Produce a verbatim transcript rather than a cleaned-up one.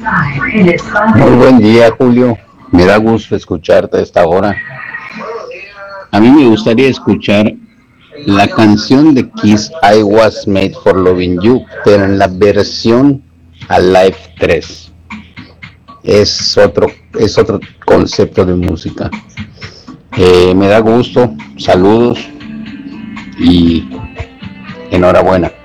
Muy buen día, Julio. Me da gusto escucharte a esta hora. A mí me gustaría escuchar la canción de Kiss I Was Made for Loving You, pero en la versión Alive tres. Es otro, es otro concepto de música. Eh, me da gusto, saludos y enhorabuena.